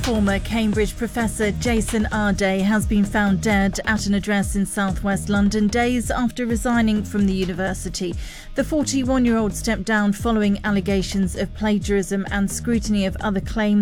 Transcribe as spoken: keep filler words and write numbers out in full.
Former Cambridge professor Jason Arday has been found dead at an address in southwest London days after resigning from the university. The forty-one-year-old stepped down following allegations of plagiarism and scrutiny of other claims